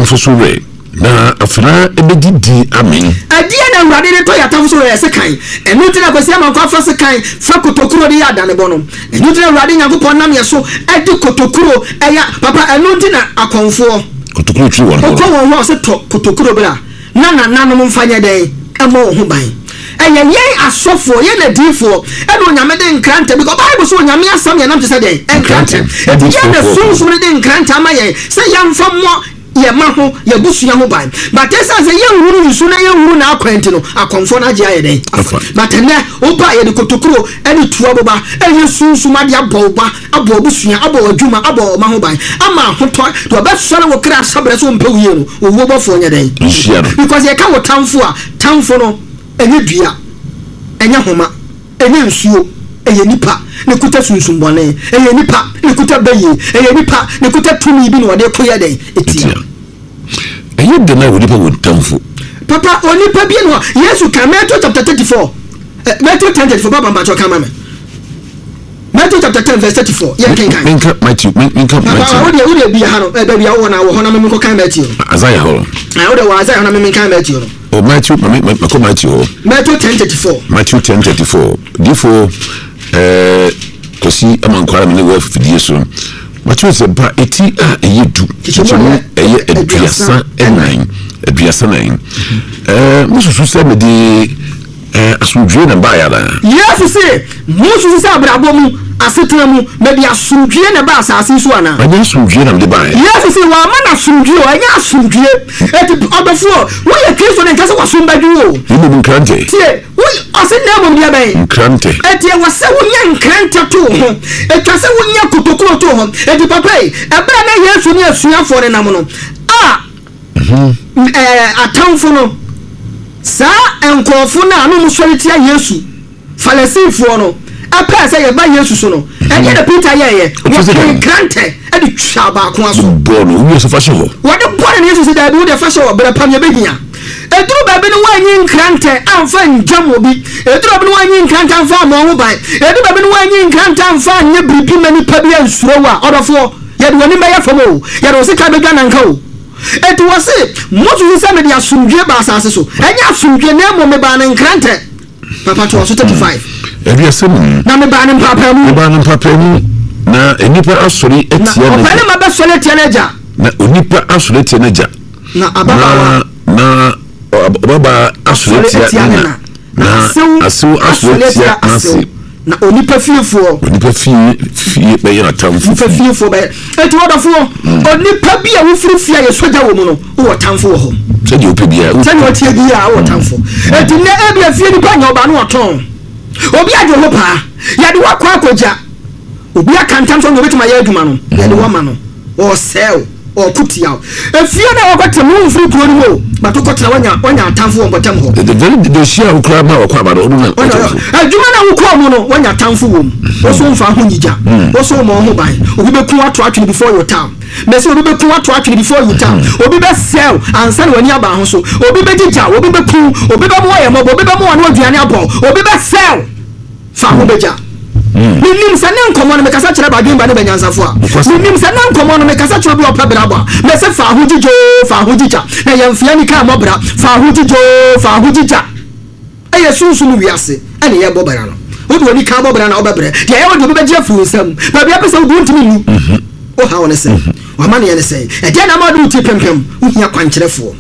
yatamfo so re na afra ebedidi amen adia na urade ne to yatamfo so re sekan enu tina kwasi amanko afa sekan fa kotokuro de ya dane bono enu tina urade Nyankopon nam yeso edi kotokuro eya papa enu tina akonfo kotokuro twi won ho se to kotokuro bra na nanom mfanya den emo ho ban eye asofo ye na difo e no nyame de nkranta because Bible so nyame asam ye nam te se den nkranta e ye na sunsun de nkranta amaye se yamfa mo ye maho ye busua ho ban but esa se ye nwuru nsu na ye nwuru na akwenti no akonfo na je aye den but ne oba ye de kotokuro eni tuwa boba eye sunsun ma de aboba abo busua abo adwuma abo maho ban ama hoto to ba sore wo kra sabre so mpa wiye no owo bofo nya den because ye ka wo tamfo no enye dua enye homa enye nsuo eye nipa ne kuta sunsun bone eye nipa ne kuta bayi eye nipa ne kuta tumi bi no de koya den etia eye de na wodi pa wo tamfo papa onipa bi no Yesu ka Matthew chapter 34 Matthew 10:34 baba mba choka mama Matthew chapter 10 verse 34 ye kenkan minka Matthew papa wo de bi ha no e ba bi wo na wo ho na me ko kan Matthew Isaiah ho wo de wa Isaiah na me kan Matthew no o Matthew Matthew 10:34 Matthew 10:34 difo kosi amankwara me wo afidie so Matthew se ba eti a eyedu kichemu eye aduasa nan mususu se me di asudwe na ba ya da Yesu se mususu se abrabo mu asetena mu me di asudwe na ba asase so ana anya asudwe na me ba ya Yesu se wa ma na asudwe o anya asudwe eti obefo wo ye Kristo ne nkase wasumba duo ni nkrante tie wo asena mo bia ben nkrante eti wo se wo nya nkrante to ho eti se wo nya kotokuro to ho eti papa e bra na Yesu ne asuafo ne nam no atamfo no sa enkofo na anu musoritia Yesu Farisifo no apa se ye ba Yesu so no enye na Peter ye wo krante edi twa ba ko aso bono wo so fashion ho wo de bono Yesu se da bi wo de fashion wo bra pam ye behia eduru ba bi no wanyi krante amfa njam obi eduru ba bi no wanyi krante amfa mo ho ban eduru ba bi no wanyi krante amfa nye bribi mani pa bi ansuro wa odofo ye de woni meya fomo ye de se ka be gana nka o etu wase motu se me dia sumdwe ba asase so enya sumdwe na mo me ba na nkrante papa to so 35 ebiasem na me ba na papa mu na enipa asori etia na opa na ma be sole etia na ja na onipa asori etia na ja na ababa na baba asori etia na asu asori etia na onipa fiefo be yana tamfo fiefo be eti wodafo onipa bi a wo frifia ye soja wo mu no wo tamfo wo ho se je ope bia se je otie bia wo tamfo eti ne ebia fie ni pa nya oba no oton obi aje ho pa ya de wakwa akoja obi akantam so no betima ya aduma no ya de woma no o sell o kutia efie na wakwata mu mfiri kuro ni mo batokotira wanya atamfo wombotam ho the very share ukra ma wakwa ba do no aduma na wukọ mu no wanya atamfo wom wo so mfa ho nyija wo so mo ho ban obi be ku ato atwene before your time me say obi be ku ato atwene before your time obi be sell ansa na wani aba ho so obi be dija obi be ku obi be mo ye mo obi be mo wan aduane abo obi be sell fa ho beja nim sa nan komo no me kasa kire ba dwen ba ne banyansafo a nim sa nan komo no me kasa kire bi opa bra ba me se fa ho jija na yemfia ni ka mo bra fa ho jija eye sunsun wiase ene ye bobara no odo ni ka bobara na obebere de ye odo be gye fu nsam ba bia pese odo ntimi ni o ha wona se wa ma ne ye se e de na ma do ti pempem uhia kwankyerefo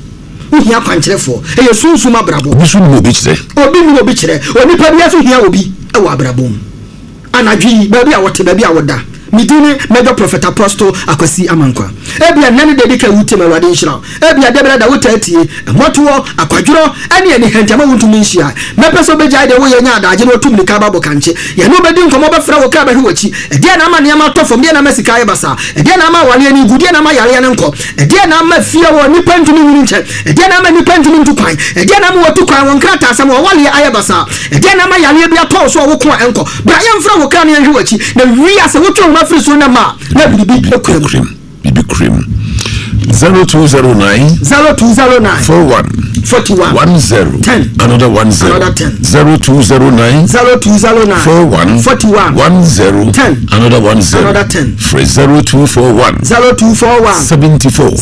eye sunsun abrabo obi sun obi kire oni pa bia so hia obi e wa abrabom anadwi baby a wote baby a woda midine mega prophet apostle akwasi amankwa ebia nane de dika wuti mawade nshira ebia debra da wotatie moto akwadworo ane ani hentama wuntum nhia mepeso beja de wo yenya adaje no tum nika babo kanche ye no bedi nkomo befra wo ka ba hwechi ede na ama ne ma tofom de na masika ye basa ede na ama wale ni gudie na ama yare ne nko ede na ama fie wo nipa ntumi wuri nche ede na ama nipa ntumi ntukwan ede na ama wotu kwan won krata asam wo wale aye basa ede na ama yare bia to so wo ko enko bra ye mfra wo ka ne hwechi na wi ase wotu ma firi so na ma na bibi cream 0209 0209 41 10 another 10 0209 41 10 another 10 phrase 0241 74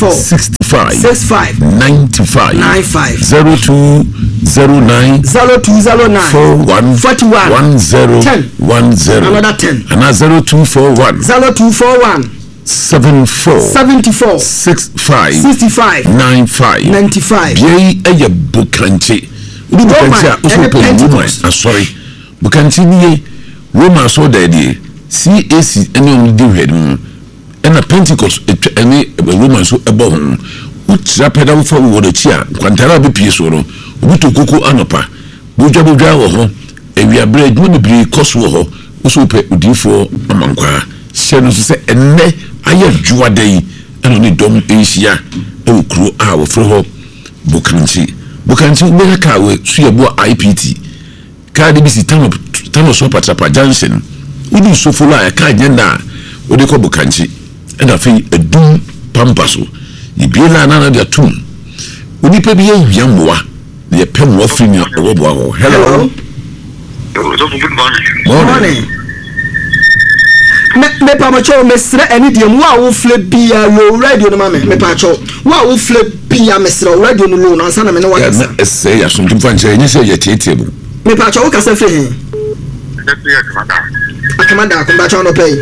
65 95 0209 41 10 another 10 and 0241 74 65 95 Yei eye bukanchi. Udi bukanchi a oso pe sorry. Bukanchi ni Roma so daddy. CAC any on the head. And a Pentecost any Roman so above him. Utra pedal for water chair. Quantara be piesoro. Ubutu kuku anopa. Buja wo ho. Ewi abred mo ne bi koso ho. Oso pe udifo amankwa. Shenu so se enne aye juwadei eno ni dom enhia e kuro a wo fro ho bukanchi be ka we suebo IPT ka de bi si tano so patrapa junction udu so folo a ka agenda wo de ko bukanchi e da fe edum pampaso ibiela na da tum uni pe bi yamwa de pem wo fri ni wo bo ho. Hello. Good Morning. Me pa macho mesre eni de mu a wo fle bia lo radio no ma me pa cho wa wo fle bia mesre radio no lo na sana me no wa kasa ya say ya suntum fanche nyi say ya tietie bu me pa cho wo kasa fe he akamada ko ba cho no pay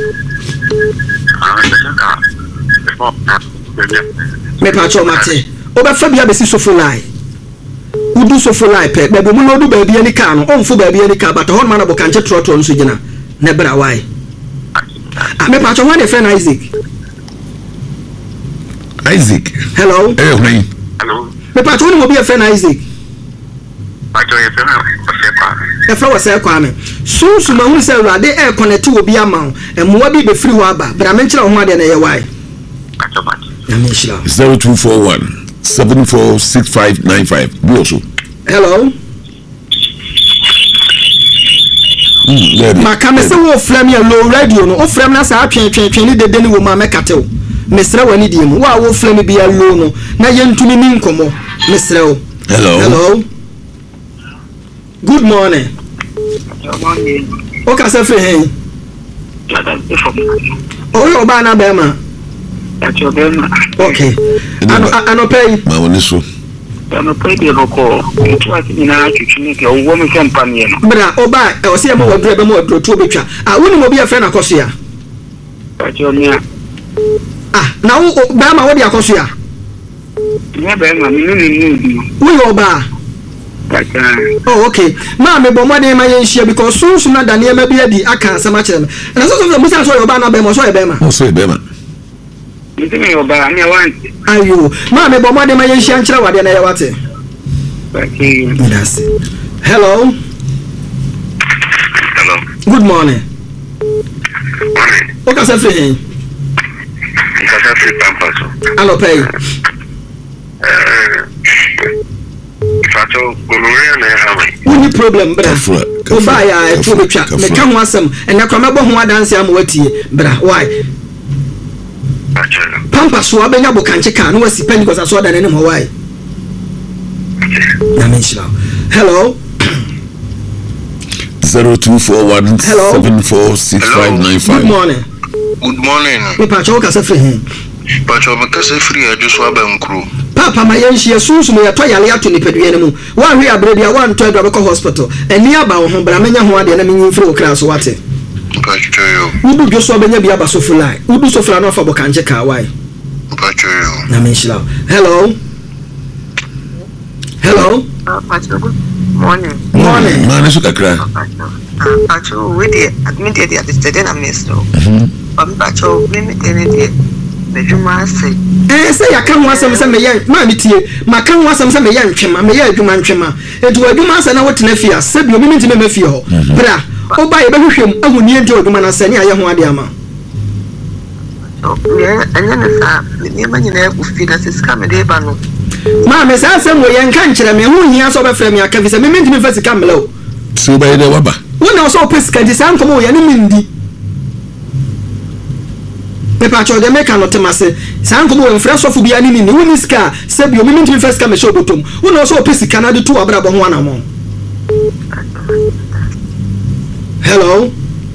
me pa cho mate o ba fa bia be si sofulai udu sofulai pe be mu no du ba bia ni ka no on fu ba bia ni ka but hon ma na bo kanche trotro no so gina na bra why me pa cho one the friend Isaac. Hello. Hey, hello. Me pa cho ni mo be a friend Isaac. Pa cho ye friend e fra wa say kwa me so ma hu say urade e connect obi ama e mo bi be free wa ba bra me nkira ho ade na ye why. Na me shira 0241 746595 Boso. Hello. Ma kame se wo frame ya low radio no o frame na sa atwen ni dede ni wo ma mekatew mesra wani die mu wa wo frame bi ya low no na ye ntumi ni nkomo mesra o. Hello. Good morning. O ka se fe hen o yo ba na be ma okay ano pay ma woni so no pay de loko twati ni na twitwi ke wo me kampanye no bra oba o se mo wadro be mo wadro to betwa woni mo bi afre na koso ya pachonia na wo ba ma wo di akoso ya ni ba ma ni wo yo ba oh okay ma me bo mo de ma ye nhia because so na daniel ma bi adi aka asama kire me na so mo say so yo ba na be mo so e be ma ni me yo ba me want ayo ma me bo mo de ma ye nhia nkire wade na ye wate okay that's it. Hello. Good morning. O ka se fe hen Nkasa fi pampaso alo pay fato gonorrhea na hawe woni problem bra o ba ya e to betwa me ka ho asem ena kwa mebo ho adanse am watie bra why pampa so abenya bokanche ka no wasi pen because aso da ne mo why na me shira. Hello. 0241 746595 Good morning. Good morning. Me pa cho ka se free hen Pacho me ka se free ajo so abankru papa ma yenhie sunsu me yato yale ato ni pedue ne mu wa hwe abrebia wa nto adwa be hospital eni aba wo ho bra menya ho ade na menyi free okra so wate Pacho yo udu jo so benya bia ba so fulai udu so fulai no fa bokanche ka why Pacho yo na me shira. Hello. Pacho, good morning. Morning. Man, so kakra. Pacho, we dey admit at the study na meso. Pacho, me dey the juma say. Say ya kan wasam say me yan ma mitie ma kan wasam say me yan twema me yan adwuma ntwema edu adwuma say na wotena fia se bi omi ntime me fia ho bra o ba ye be hwehwem ahuni enti adwuma na say ne aye ho ade ama anya na sa me ma nyina ku fi na sika me dey ba no ma me say say mo yan kan kire me hu hia so be frɛ me aka fi say me ntime fa sika melo so ba ye de waba wona so pesika di san komo ya ne mindi me pa cho de make no temase san ko mo fresh of bia ni ni woni ska se bi o mi ntimi first ka me show botom wona so opisi kana de to abrabo ho anamo. Hello.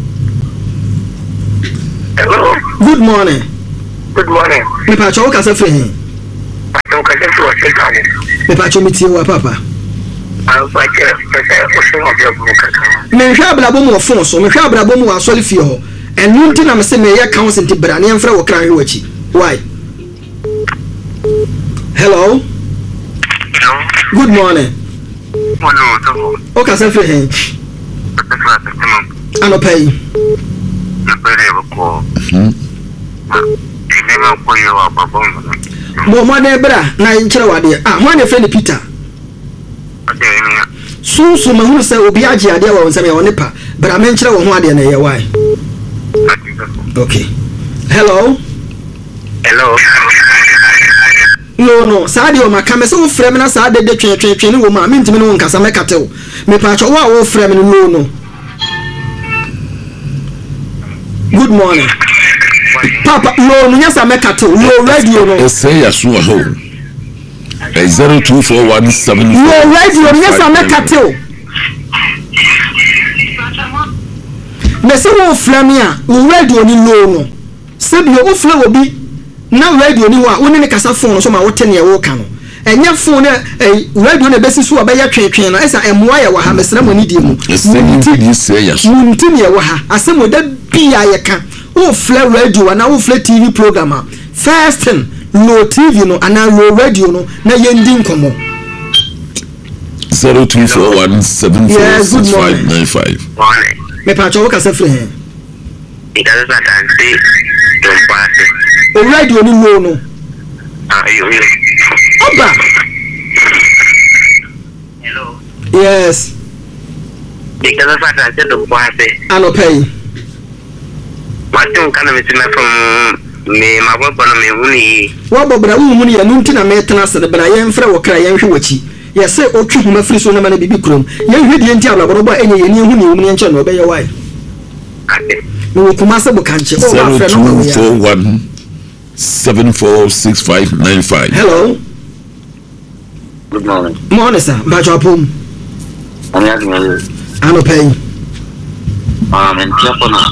Hello. Good morning. Good morning. Me pa cho ka se fe hin. Pato ka se to se ka ni. Me pa cho mi tie wa papa. I'll fight o se o bia bu ka. Me hwa abrabo mo fon so me hwa abrabo mo asoli fie ho. Enu nti na me se me ya council nti bra na yemfra wo kran hwechi. Why? Hello. Good morning. Morning. Okay, se fe hin. Ano pay. Na pere ko. Never ko yo ababon. Mo de bra na nkyere wade. Ho na friend Peter. Sunsu ma hu se obi age ade wa wonsam ya woni pa. Bra me nkyere wo ho ade na ye why. Okay. Hello. Hello. No, saadi o makame se wo frem na saade de twetwetwe ni wo ma mentimi no nkasa mekatew. Me pa cho wo frem ni no. Good morning. Papa, no, nyasa mekatew. No radio no. Say yasu ho. 024174. No radio nyasa mekatew. Me se wo frem ya, wo radio ni no. Se bi wo frem obi na radio ni wa woni ne kasa phone so ma wote ne wo ka no enya phone radio na besi so obeya twetwen na esa emoa ya wa ha mesra mo ni die mu nti ne wa ha asemo da bia ye ka wo fla radio na wo fla TV program first thing no TV no ana no radio no na ye ndi nkomo 0241746595 me pa cho wo kasa free he Ikaza tansi don't pass. O radio ni no no. Yo. Oba. Hello. Yes. Ikaza tansi don't pass. Ano pay. Matung kana mesina from me mababa na me huni. Wa bobra wu huni ya nunti na metena se bra yemfra wo kra yemhwe wachi. Ye se otwu huma firi so na mana bibi krom. Yemhwe die nti abla bo enye ye ni huni huni enche no be ye why. No kumasa bukanche. 0241746595. Hello. Good morning. Morning sir. Bajo apom. Ano pay. Entiapona.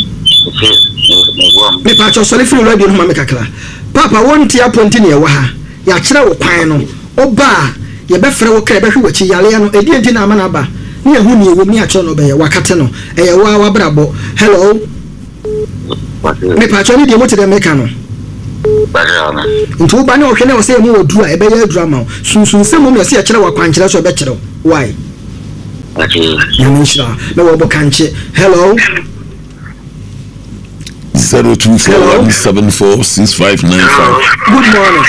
Me pacho sole firi radio no ma kakra. Papa wonti aponti ne ye wa ha. Ya kire wo kwan no. Oba ye be frɛ wo kra be hwe wachi yale ya no edi enti na amana ba. Ne hu ni ewo mi acho no be ye wakate no. Eye wa brabo. Hello. Me pacho ni de mo te de meka no. Bajana. Ntu ba ne o hwe ne o se mu odu a ebe ye adura ma. Sunsun se mu me se ya kire wa kwan kire so be kire. Why? Okay. Ya menshira. Me wo bokanche. Hello. 0241746595. Good morning.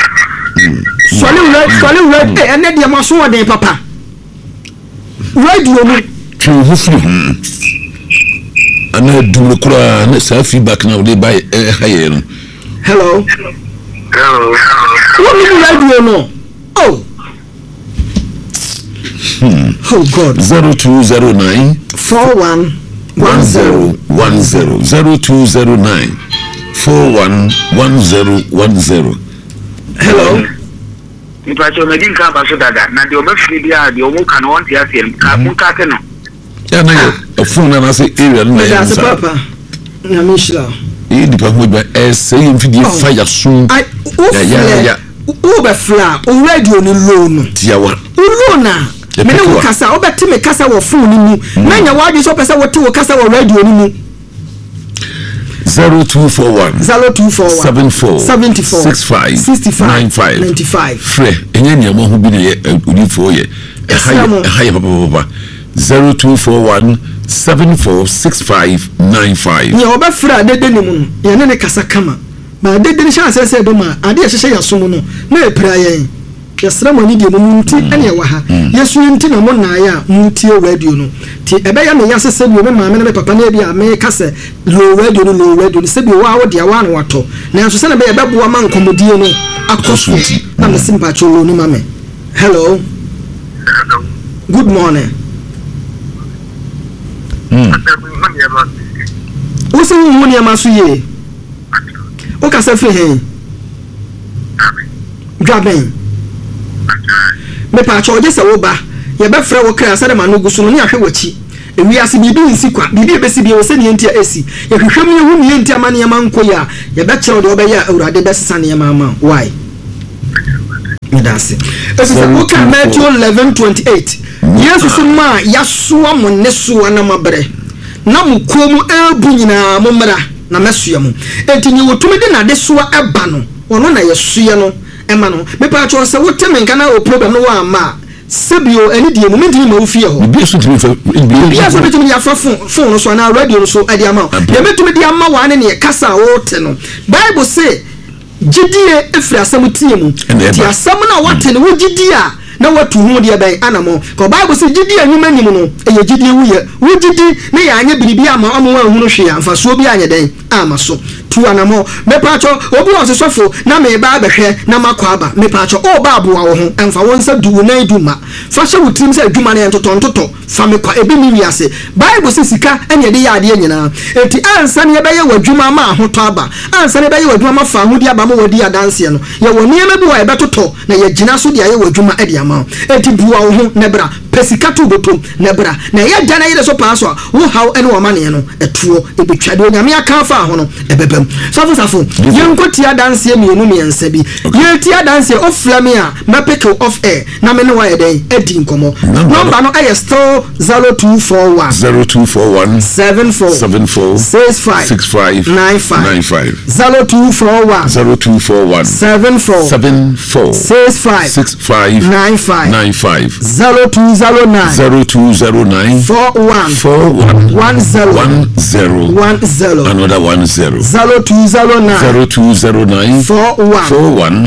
Swali red ene dia maso wode papa. Radio no. Twu firi ana dum kura na sa feedback na we buy higher no. Hello. Hello. What mean radio no? Oh. Oh God. 0209 4110 0209 411010. Hello. Nipacho medin ka ba so dada na de obafiri dia de omo kan won tia sel ka mun ka te no. Ya na a phone na say area na ya sa papa. Na mishla. E di pa mo ba say mfidi fire so. Ya. O be fla, o radio ni low no. Tiawa. O na. Me ne wo kasa, o be te me kasa wo phone ni mu. Na nya wa dwe so pesa wo te wo kasa wo radio ni mu. 0241 74 65 95 Fre enye nyama ho bi ne unifo ye haye papa 0241 746595 ye oba fra dede ni mu ye ne kasa kama ba dede ni sha sese be ma ade ye hye yaso mu no na epira ye yesra mo ni de mu nti ene wa ha yesu nti na mo na ya nti radio no ti ebe ya me yasese bi me ma me na papa na bi a me kase low radio no se bi wa wo de wa na wato na nso se na be ya bebo ma nkomodie no akoso na me simpa cholo no ma me. Hello. Good morning. What's the money am I so ye? o ka se free he dwaben me pa cho je se wo ba ye be frɛ wo kra sɛ de ma no gusu no ne ahwe wachi ewi ase bibi nsi kwa bibi ebesi bi wo se ne ntia esi ye hwehwem ne hu ne ntia ma ne ma nko ya ye be kyerɛ de obɛyɛ awurade be sesa ne ma ma why me dance esi se wo ka Matthew 11:28 yesu se ma yasoa mo ne so na mabre na mo komu ebu nyina mo mra na mesoa mu enti ni wotumi de na de soa eba no ono na yesoa no ema no me pa cho se wo teme nka na o problem no wa ma sebio eni die moment ni ma wo fie ho bi so tumi fa bi so betumi ya fa phone no so na radio no so ade ama ye betumi de ama wa ne ne kasa wo te no bible say gidie efri asam tie mu ti asam na wate ne wo gidie a na watu hu de ben anamo ko bible say gidie anwuma nim no eye gidie wo gidi ne ya anya biribi ama amo wa hu no hwe amfa so bi anya den ama so tu anamo me pacho obi won sesofo na me ba behwe na makwa aba me pacho o ba abo wo ho emfa won sa du na iduma fa hye wutim se adwuma na entotontoto fa me kwa ebi mi wiase bible say sika enya de ya de nyina enti ansa ne be ye wadwuma ma ahoto aba ansa ne be ye wadwuma ma fa hodi aba ma wodi adanse no ye woni ema bi wa e betoto na ye gina so de ye wadwuma e de ama enti buwa wo ho ne bra pesika to botom ne bra na ye dana ye so pa so wo haw ene wo ma ne no etuo e betwade onyame aka fa ho no ebebem safo yenko tia danse mienu miensa bi ye tia danse of flamia ma pick off air na me ne wa ye den edi nkomo number no aye still 0241 74 65 95 0241 74 65 95 0209 41 10 another 10 0209 41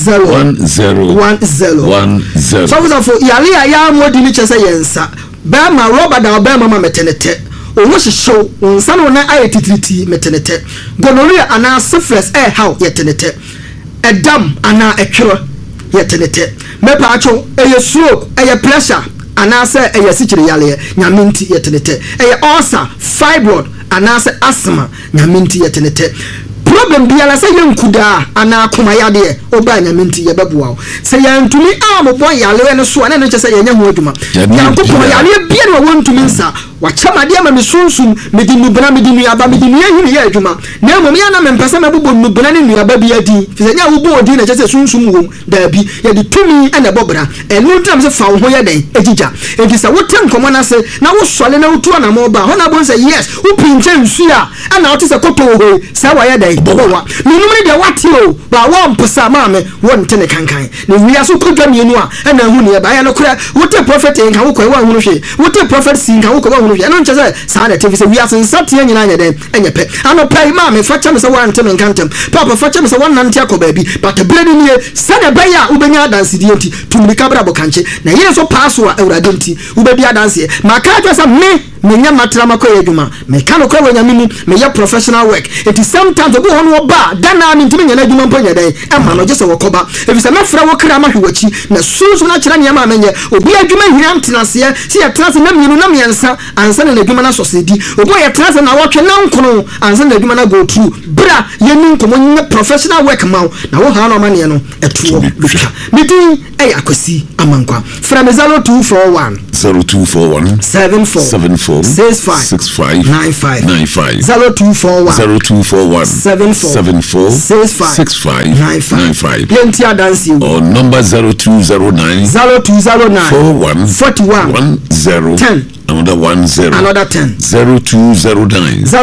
10 so yale ya modi ni chese yensa ba ma roba da ba mama metenete owo hyehyw onsa no na ayetitriti metenete gonorrhea ana syphilis how yetenete edam ana etwero yetenete mepa acho stroke pressure ana se sikire yale nyaminti yetenete ulcer fibroid ana se asthma nyaminti yetenete problem biala se yenkuda ana akoma yade oba nyaminti yebeboa se yantumi amobon yale ne so ana no chese yenya ho adwuma yankopon yale bia ne wontumi nsa wachamade ama mesunsum medinu bana medinu aba medinu yehini ye adwuma na mom ya na mempesa mebobɔ nubana ne nuaba bia di fisanya wo bo odi na chese sunsum wom da bi ye de tumi ana bobra enu tam se fa wo ho ye den ejija edisa wotem komo na se na wo sole na wotu na mo ba ho na bon se yes wo pinche nsu a ana wote se koto ho sa wa ye den bowa minumre de wate o ba wo mposa ma me won tene kankan ne wia so kodwa mienu a ana hu ne ba ya no kura wote prophet en kan wo kwa hu no hwe wote prophet sin kan wo kwa hu no hwe no nchese sa na tefi se wia se nsatie nyina anya den enyepe ano pai ma me facha me se wa ntem nkantem papa facha me se wa nante akoba bi but bledi nie se na ba ya ubenya dance di enti tumri kabra bokanche na ye so paso a awurade enti ubedi dance ma ka twa sa me nya matra makoye adwuma me ka no kwa wanyame mu me ye professional work it is sometimes obo hono ba dana mi ntimi nya na adwuma mponya den e ma no gese wokoba efisa mefra wo kra ma hwewachi na sunsu na kira nya ma menye obi adwuma hira mtenase si ya trase na mienu na miensa ansa na adwuma na sosedi obo ye trase na wotwe na nkono ansa na adwuma na go through bra ye ni nkomo nya professional work ma na wo ha no ma ne no etuo bitwa midin e akosi amankwa fra me 0241 74 65 95 0241 74 65 95 plenty dancing or number 0209 41 10 another 10 0209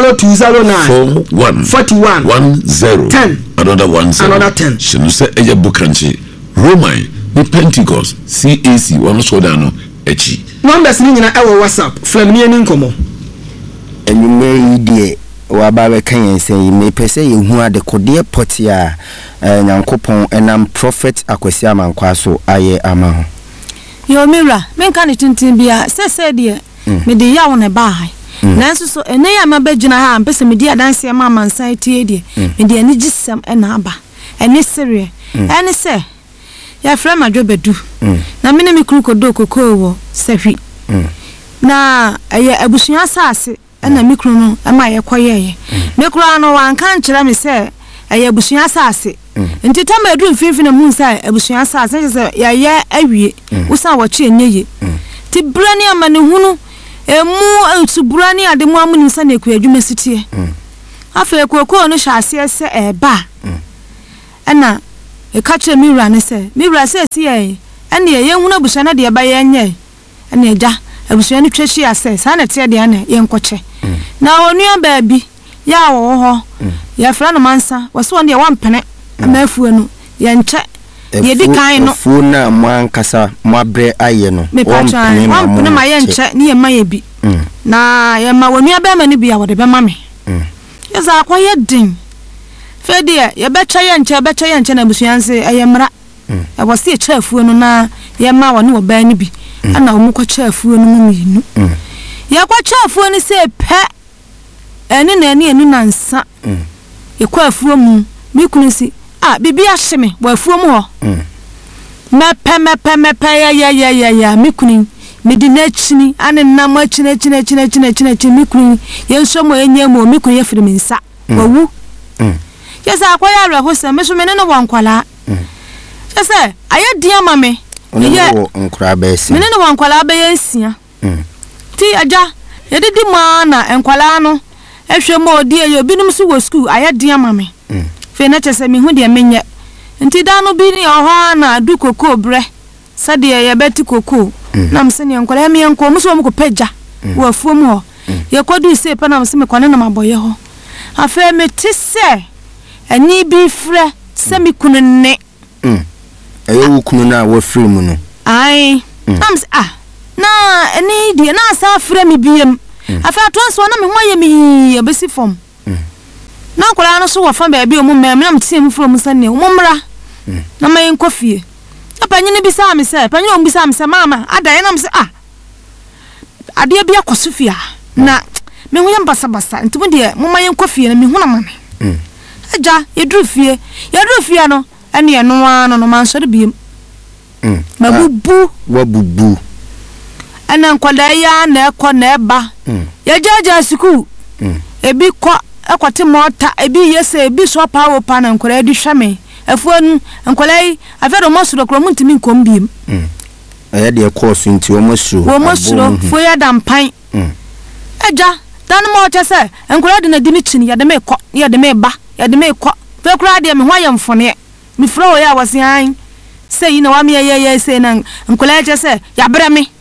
41 10 another 10 shenu se eje bukanchi Roman the Pentecost CAC one so dano echi numbers ni nyina ewo WhatsApp flamnie ni nkomo enyume idie wa ba be kan yen sen me pese ye hu ade kode pot ya nyankopon enam prophet Akwasi Amankwa so aye ama ho yo mira men kan tintin bia sese de me de ya wona ba hai nanso so ene ya mabagina ha mpese me de adanse ma mansan tie de me de ani gisem ena aba ene sere ene se ya fra madwobedu na mene me kru kodo kokowo sahwi na eye abusuya asase na me kru no ama ye koyeye me kru ano wan kan kira me se eye busua asase nti tama edu mfimfine mu nsa ebusua asase se ya ye awie usa wo che enye ti brani amane hunu emu suburani ade mu amuni nsa na eku adwuma sitie afa ekoko no hyase se eba ana e ka che miwura ne se miwura se si ye ene ye hunu abusua na de eba ye nye ene eja abusua ni twehyi ase sa na tie de ana ye nkoche na onua baabi ya wo ho ya fra no mansa wo so de wampene amafuo no ye nche ye di kan no fu na mwankasa mwabre aye no wampene ma ye nche ni ye ma ye bi na ye ma wonua ba ma ni bia wo de be ma me ye za kwa ye din fe de ye be cha ye nche na busuanse ayemra e wo se cha afuo no na ye ma wo ne wo ba ni bi ana wo mukọ cha afuo no mu minu ye kwa cha afuo ni se pe eni na eni na nsa ye kwa afuo mu mi kunu si bibi ahye wo afuo mu ho mepe ya mi kunu me di na chini ane na ma chini mi kunu ye nso mo enye mo mi kunu ye firi mi nsa wawu ye sa kwa ya re ho se me so me ne no wankwala ye se aye dia ma me ye nkura ba esi me ne no wankwala ba ye nsia ti aja ye didi ma na enkwala no ehwe mo odi ye obinim so wo school aye dia ma me fe na chese me hu de menye nti da no bi ni oha na du koko bre sade ye beti koko na mse ne enkwala me enko mo so mo ko peja wo afuom ho ye kodu se pa na mse me kwane na maboye ho afa me tise ani bi frɛ sɛ mi kunu ne ayo kunu na wo frɛ mu no ai ams na ani die na sa frɛ mi biem afa to so na me ho ye mi abesi fom na kola no so wo fa ba bi o mu me na mtie mu frɛ mu sane o mu mra na mayin kofie apanyine bi sa me sɛ panyine o bi sa me sɛ mama ada na me sɛ ade bi akosofia na me ho ye mbasa ntumu de mu mayin kofie na me hu na mame aja yedru fie no ene ye no ano no mansore biem mabubu wabubu ana nkwada ya na ekọ na eba ye jaja school ebi kọ ekote mota ebi yese ebi so pawo pa na nkwada di hwame afuanu nkwada yi afero mosuro kro muntimi nkom biem aye de course nti o mosuro fo ya dampan aja dan mo chese nkwada de na di mi chini ya de me kọ ya de me ba ya de me kọ fe kura de me ho ya mfone mi fro ya wase an say you know wa me ye say na nkwada chese ya bre me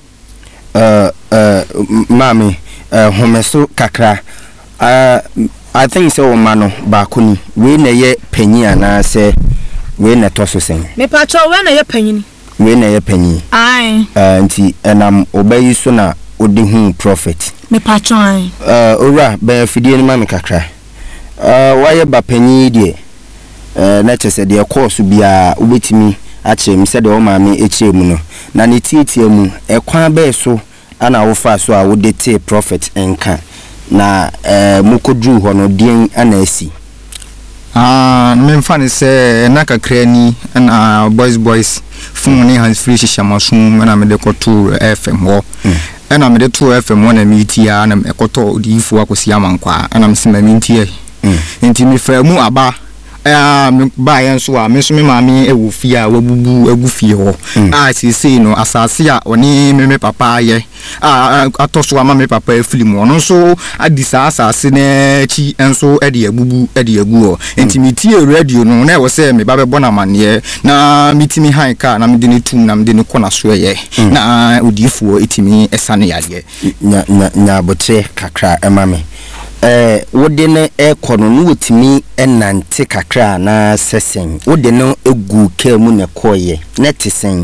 mami homeso kakra I think so mano ba kuni we na ye panyi ana se we na toso sen me pa cho we na ye panyi ai nti enam obayi so na odi hu prophet me pa cho ai ora ba fidie ni mami kakra wa ye ba panyi die na chese de course bia obetimi a che mi se de o mami eche mu no na ne tietie mu ekwan ba so ana wo fa so a wo de te prophet enka na mukodru ho no den ana asi me fa ne se na kakra ni na boys fun ni hands free shishamasum na me de koto FM ho na me de to FM ho na meetia na me koto odifo akosi amankwa na me se ma meetia enti me fa mu aba me ba yan so a me so me maami ewu fie a wabubu agu fie ho sisi no asase a oni me papa ye atoso ama me papa afili mu no so adisa asase na chi enso ede abubu ede agu ho enti meti radio no na wo se me ba be bona mane na mitimi han ka na me de ne tum na me de ne kona so ye na odifuo etimi esane yade nya botre kakra emame wode ne ekono no wotimi enante kakra na sesen wode no egu ka mu ne koye ne tesen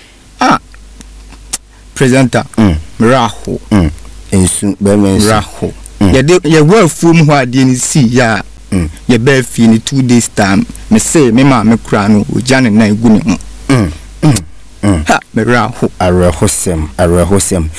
presenter raho ensu bemen raho ye wafu mu ade ni si ya ye ba fi ni 2 days time me say me ma me kura no ojane na egu ne ha me raho arahosem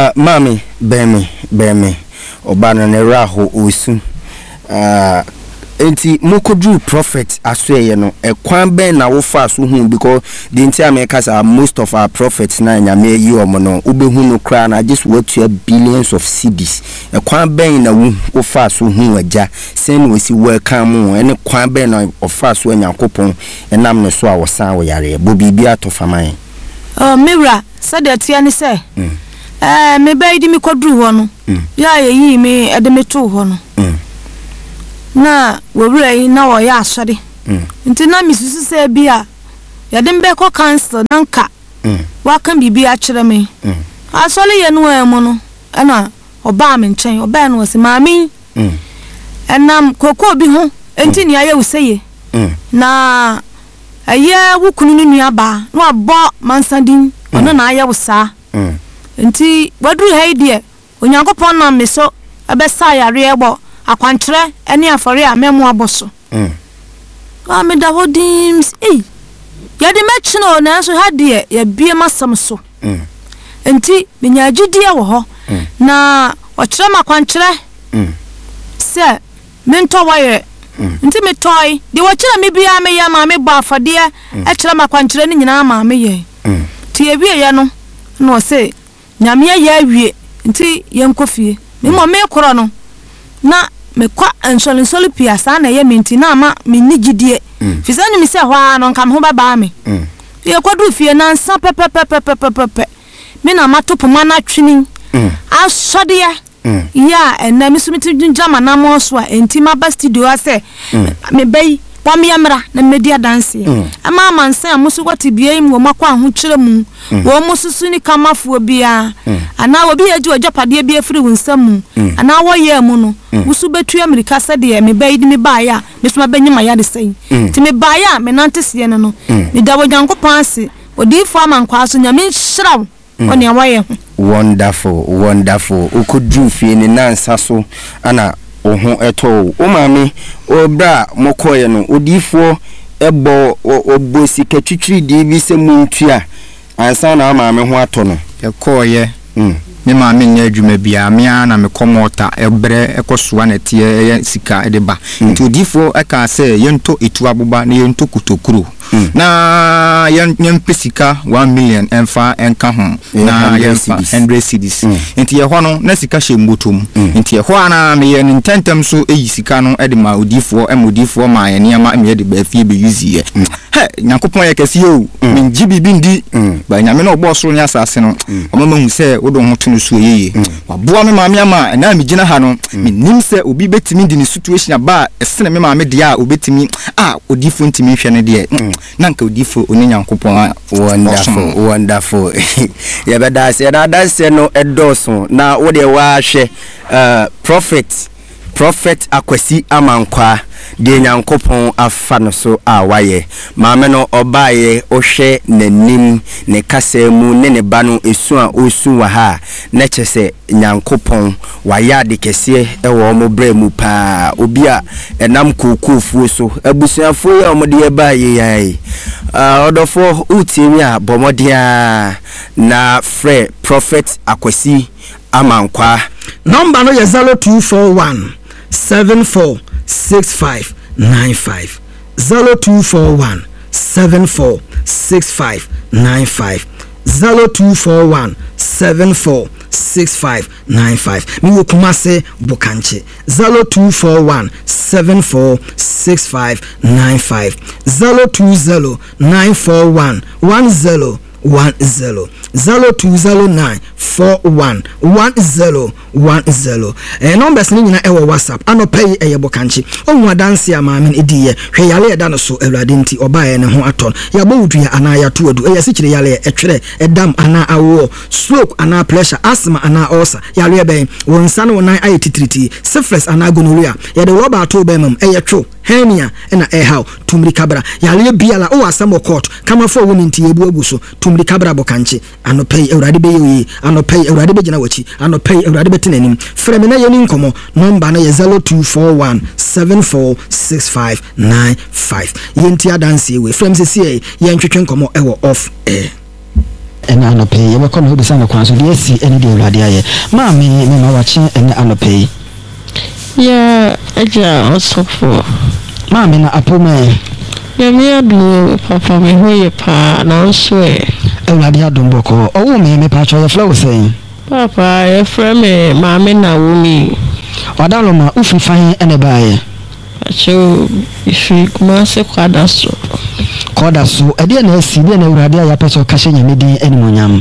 mami bemi obana ne raho osu enti mokodru prophet asweye no ekwan ben na wo fa so hu because the entire Americas are most of our prophets na nyame yi omo no obehu no kra na just what to billions of cedis ekwan ben na wo fa so hu agya sen we si welcome ene kwan ben na ofa so Nyankopon enam no so a wosan wo yare bo bibia to faman mewra sade tia ni se me bai di mi kodru ho no ya yi me ede me to ho no na wowura yi na wo ya asore nti na misusu se bia ya de mbe ko cancel nanka wa kan bibia kire me asole ye no emu no na oba me nchen oba no se maami enam koko bi ho enti ni aye useye na aye wukunu ni nuaba no abo mansandin ono na aye usa enti wadru haidie Onyankopon na meso abesa yare ebo akwankyere ene afore a memo aboso me da hodims ya de mechino na so hade ya bie masam so enti menyagidie wo ho na okyere makwankyere se mento waye enti metoy de wokyere me bia me ya ma me bo afade e kyere makwankyere ni nyina ma me ye ti ewie ye no no se nyame ya awie nti yenkofie me mo me koro no na me kwa ensole pia sa na ye minti na ma me nigidie fisani mi se hwa no nkam ho baba me ye kwadu fie na nsa pepepepepepepe me na matopo mana twini asode ya ena mi sumiti njama na mo so enti ma ba studio ase me bai pami amra na media dance ama mansan amusu kwati bia mu makwa ho kire mu wo mususu ni kamafuo bia ana obi eji ojopade bia firi wunsam ana wo ye mu no wusu betu America sede me bai di me ba ya me suma banyima ya de sei ti me ba ya me nantese no me da Onyankopon ase odi fo amankwa so nyame hyiraw oni awaye wonderful ukudru fie ni nansa so ana oho eto o maami obra mokoye no odifo ebo obosi katwitwiri di bi se muntua ansa na maami ho ato no ekoye me maami nya adwuma bia me ana me komota ebre ekosoa na tie sika edeba nti odifo aka se yento etu abuba na yento kutokuro na yan pesika 1 million enfa enka ho na yenfa 100 cedis nti ye ho no na sika hye mbotom nti ye ho ana me ye ntentem so eyi sika no ede ma odifo emodifo ma ye ne ma me de ba fie be use ye Nyankopon ye kese yo me ngibi bi ndi ba nyame no obo so nya asase no omama hu se wodo ho to no so yeye waboa me maame ama na me gina ha no me nim se obi betimi di ni situation aba esene me maame de a obetimi odifo ntimi hwe ne de nanka odifo oni Nyankopon wonderful ya beda se no edoso na wo de wa hwe prophet akwasi amankwa de Nyankopon afa no so awaye maame no obaye ohwe nanim ne kasemu ne ba no esu a osu wa ha na chese Nyankopon waya de kese ewo mo bremu pa obi a enam kokofuo so abusuafo ya omode ye baye yai odofo utimi a bomodia na frɛ prophet akwasi amankwa number no ye 0241 746595 0241 746595 0241 746595 mi wo Kumase Bokanche 0241 746595 020 941 10 0209 41 1010 numbers ni nyina ewo WhatsApp anopay Bokanchi onwa dance ya maame ediye hwe yale eda no so awrade nti obaye ne ho aton ya bowudu ya ana ya toadu sichire yale etwere edam ana awo stroke ana pressure asthma ana ulcer yale ben wonsa no nan ayetitriti syphilis ana gonorrhea ya de roba to bemam two hernia na how tumri kabra yale biala o asamo court kama fo woni nti ebu aguso tumri kabra Bokanchi anopay awrade be yi anopay awrade be gina wachi anopay awrade be tenanim frame na yeni nkomo number na 0241 746595 yenti adanse we frame se ye ntwetwe nkomo ewo off air ena anopay ye be kono bisa na kwanso de eni de awrade aye ma me ma wachi ena anopay yeah Eja osofo. Maame na apoma. Ya me adu papa me hoye pa na nso e. Ewurade adom boko. Owo me pa cho ye flow say. Papa e frame me maame na wumi. Wadaloma ufi fan ene baaye. Acho ifi kuma se kwada so. Kwada so e de na asi de na ewurade ya peso ka hye nyame din animonyam.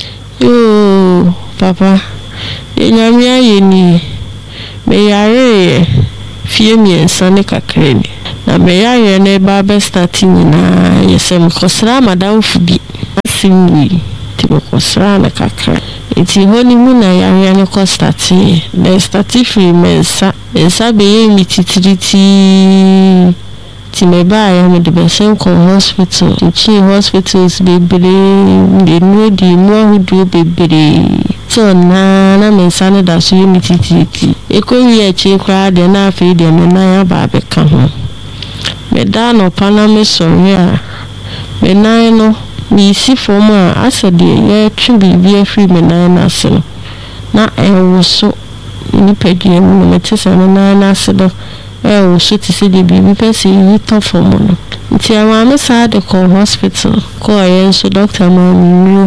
Yo papa. Nyame aye ni. Me yare fie miensa ne kakreni. Na me yare ne ba be starting na yesem kosra madam fubi. Asimwi ti kosra na kakra. Iti honi mu na yare ne ko starting. Na starting free mensa. Mensa be ye mi titiriti. Ti me ba ya me de be sen ko hospital. Chi hospitals bebre de no di mo hudu bebre. So na mensa ne da so mi titiriti. Eko wi echi kra de na afi de me na ya ba be ka ho. Me da no pana me sorry a. Me na no mi si forma asade ye twi bibi afri me na ase no. Na ewo so ni pedie mu me tse na ase do. O so ti se de bibi pese yi to form no. Nti ama me sa de ko hospital. Ko ye so doctor ma mi.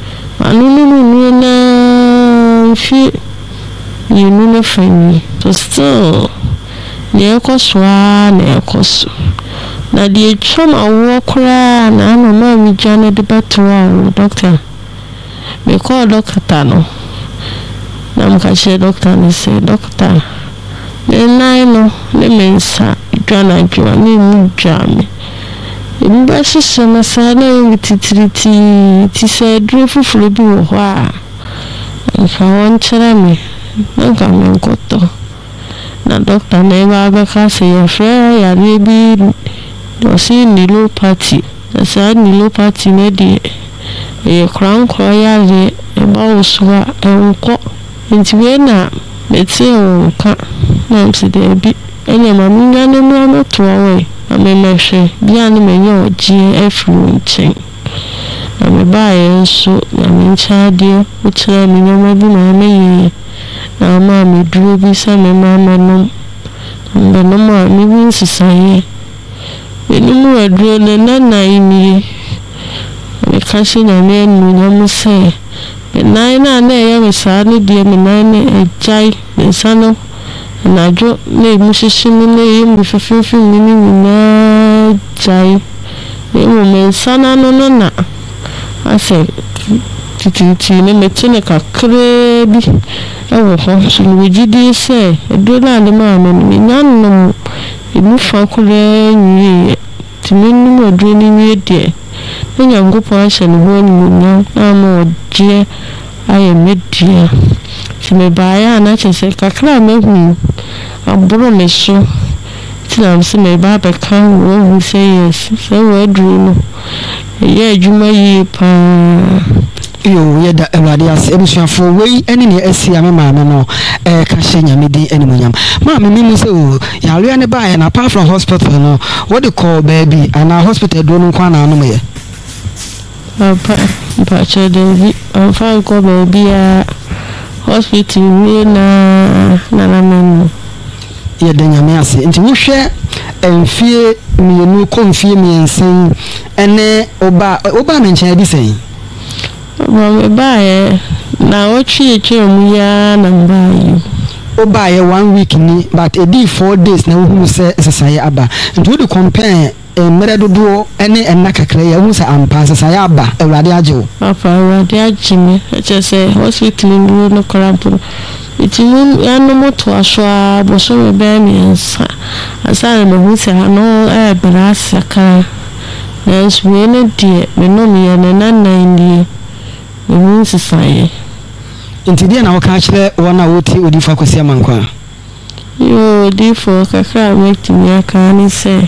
Anu na fi you know friend. So still ne ekoswa na ekoso. Na die choma wo kra na mama mi jane de batwa doctor. Me call doctor no. Na mka che doctor ne say doctor. Ne no ne mensa dwana dwa ni mu dwame. Mba sese na sa na mi titiriti ti se dru fufuru bi wo ho a. Nfa won chere me. Na ga me nkoto. Na doctor na ba ba ka se ya frɛ ya bi do si ni low party. Na sa ni low party ne de e crown ya le e ba uswa enko. Nti we na meti o ka na msi de bi enye ma mi nya ne mu amoto we amemehwe bia ne menye ogie afru nchen. Na me ba ye so na me ncha de o kire mi nyoma bi na me yi na ma me duro bi sa me ma no mbe no ma mi bi sisaye eni mu aduro ne na imi me kashi na me nu nyom se me na ye me sa ne die me ne ejai me sano na jo ne mu shishimi ne ye mu fififi ni na jai e mu me sana no na ase titi ne metune kakre bi ewo ho so ni gidi se edo na le ma no ni nyanno emu fa kure nyi timinu mo dro ni wi de nyangopo ahye ne ho ni nya na mo je aye media me baya na chese kakra me hu aburo me so tinam se me ba be kan wo hu say yes se wo dru no ye adwuma yi pa yo ye da ewade ase ebusuafo wei ene ne asia me maame no ka hye nyame din animonyam maame mi mu se o yare ne ba ya na apart from hospital no what they call baby ana hospital do no kwa na anu me pa che de fa ko baby a hospital ni na menu ye da nyame ase nti wo hwe emfie mienu ko mfie miensen ene oba me nchen adi sen Mama bae na ochi mu ya na mbayi obaye 1 week ni but a day 4 days na wo se sesaye aba nti wo de compare mere dodo ene enna kakra ya wo se ampa sesaye aba awrade ajewo papa awrade ajimi echese hospital ni no krampo itimu ya no moto aswa boso me be mi nsa asare me hu se ano brasa ka na swene die me no mi ya na ndi Ewu sisaye. Inti dia na waka kire wona woti odifa kwasi amankwa. Yo odifa kakra meti mi aka ni se.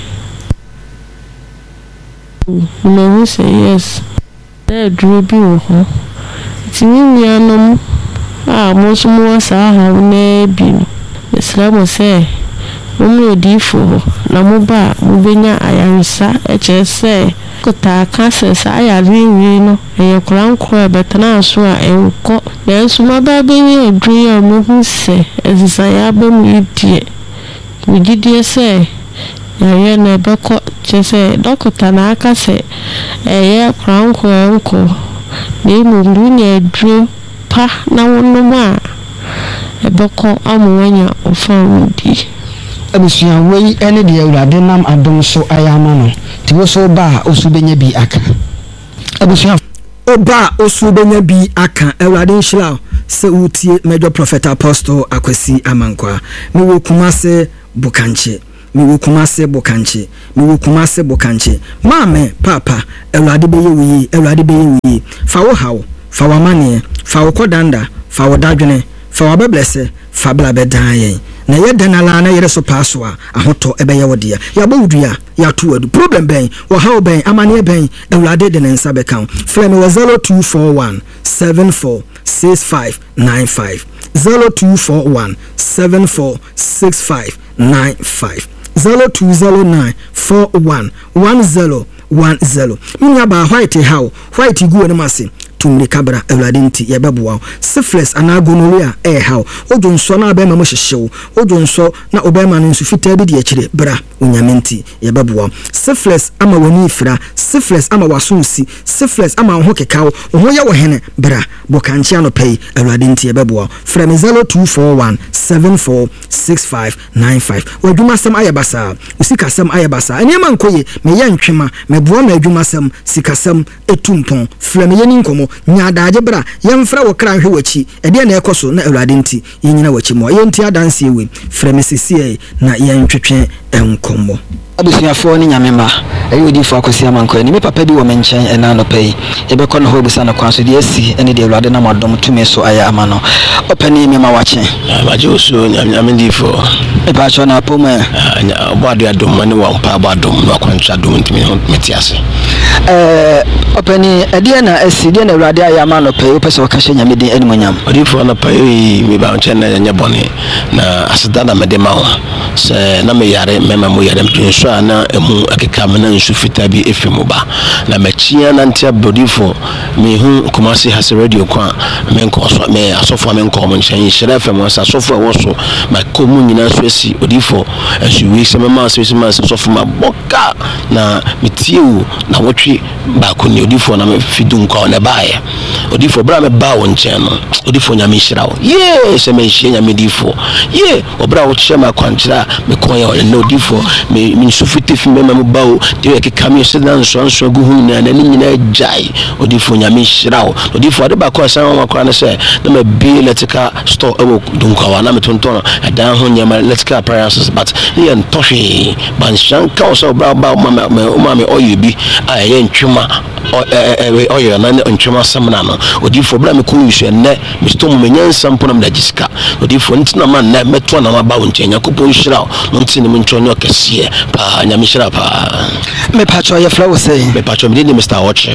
No say yes. There drew bi wo ho. Ti mi anom mo so mo sa ha na bi. Islam say mo odifo na mo ba mo benya ayansa eche say kota cancer ayari wi no e kurankura betana so a enko na nsuma ba benye adru ya mo hu se ezisa ya ba mu die mugidie se ya na beko chese dokota na aka se ya kranko enko na imundu nya dru pa na wonnom a beko amwanya ofamudi abusua wei ene de awurade nam adom so ayama no ti wo so ba osubenya bi aka abusua oba osubenya bi aka awurade nhyira se utie major prophet apostle Akwesi Amankwa mi wo Kumase Bukanche mame papa awurade beye wi fa wo hawo fa wo mane fa wo kodanda fa wo dadwene fa wo beblese fa bla bedan yen na ye denala na yere so paso a ahoto ebeye wodea ya bawudua ya tuwadu problem ben wo hawo ben amane ben awurade de nensa bekan frame wo 0241 746595 0241 746595 0209 411010 minya ba white how white gu no mase tumri kabra awurade nti yebeboa syphilis ana gonorrhea how odunso na abema mo hyehyew odunso na obema no nsu fitaa bi de akire bra onyame nti yebeboa syphilis ama wani fira syphilis ama wasonsi syphilis ama ho kekaw ho ye wo hene bra bokanche anopei awurade nti yebeboa from 0241 746595 wadwuma sam ayebasa usika sam ayebasa eniema nkoye me ye ntwema me boa ma adwuma sam sikasam etumpon from ye ni nkomo nyadaaje bra yemfra wo kra hwe wachi ede na ekoso na awurade nti yenyina wachi mo yenti adanse ewe from sisi na yentwetwe enkomo abusuafo ni nyamema ayi odifo Akwesi Amankwa ni me papa bi wo menchen ena no pay ebekọ no ho busa no kwanso de asi ene de awurade na madom tumi so aya amano opani me ma wache baje osu nyamendifo e ba cho na poma oboado adom mane wa mpa abadom no akwancha adom ntimi metiase opani ede na asi de na awurade aya amano pay opese wakashe nyamedin enimonyam odifo na pay me ba nchen na nyabone na aseda na mede ma se na me yare mema mo yare mtun na emu akeka mena nsu fita bi efemu ba na machia na ntia bodifo me hu Kumasi has radio kwa me nko so me asofo me nko mo nchen hire fm so asofo wo so ma komu nyina so asi odifo asu wi se mema so esi ma asofo ma boka na metiu na wotwe ba ko ni odifo na me fidu nko na bae odifo bra me ba wo nchen no odifo nya me hira wo ye se me hia nya me difo ye obra wo hia ma kwanchira me kon ya no odifo me sufite fi mema mbawo de kekame seda nso guhu na ni nyina jai odifo nyame hyirawo odifo ade ba ko asan wakwa na se na ma bi electrical store ewo dunkawa na metonton adan ho nyama electrical appliances but ye ntohwe ban shanka o so bra ba mama oyibi aye ntwuma oyo na ntwuma samna no odifo bra me kunu hwe ne me stom menyansa mpo na mdagiska odifo ntina man na meto na ma ba wontenya kupon hyirawo no ntini mu ntwonyo kese pa nyamishira pa me pacho ye flow say me pacho me ni Mr. Oche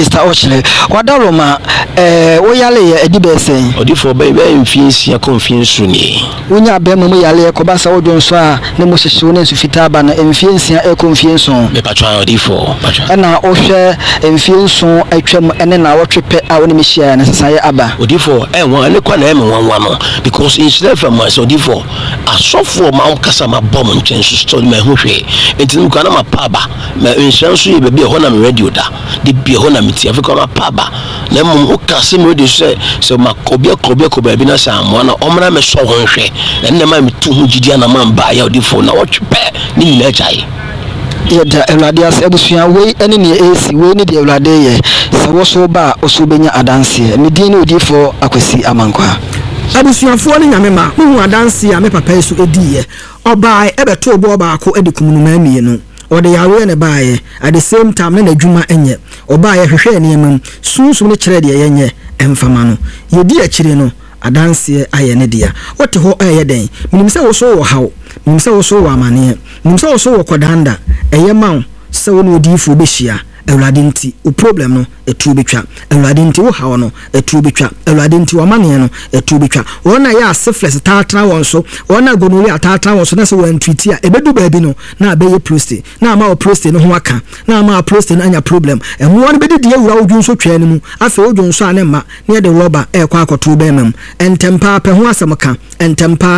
wadaroma wo yale ye edibe say odifo be mfinsi ya confiance ni unya be mo yale ko ba sa wodonso a ne mo hyehye ne sufita ba na mfinsi ya confiance me pacho odifo pacho na o hwe mfinsi atwam ene na wotwepe a woni me hia na sasaye aba odifo won ne kwa na me wanwa no because in self ma so odifo asofo ma kasa ma bom nchen so me ho hwe entin ko na ma paba ma insurance ye be ho na me radio da de bi ho na me ti afika ma paba na mo o kase me radio so ma kobia bi na sa mo na omra me so ho hwe enne ma me tu hu gidi na ma ba ya odifo na wotwepe ni nyina chai yeda awurade ase abusua wei ene ne esi wei ne de awurade ye se wo so ba osubenya adanse me din ne odifo Akwesi Amankwa abusuafo ne nyamema hu adanse a me papa yesu ediye obai ebeto obo baako edikumunu mienu ode yawe ne baaye at the same time na adwuma enye obai hwehwe ne yemam sunsun ne kire de yenye emfama no yedi akire no adanse aye ne dia wote ho aye den minim se wo so wo hawo minim se wo so wo amane minim se wo so wo kodanda eyema se wo no odifo behia awurade nti o problem no etu betwa awurade nti wo hawo no etu betwa awurade nti wo amane no etu betwa wona ya syphilis taatra won so wona gonorrhea taatra won so na se wo antwiti a ebedu baabi no na abeye prostate na ama o prostate no ho aka na ama prostate no anya problem emu won bedi die wura odwun so twa nimu afa odwun so ane ma ne de rubber e kwa akoto bemam entempa pe ho asamka entempa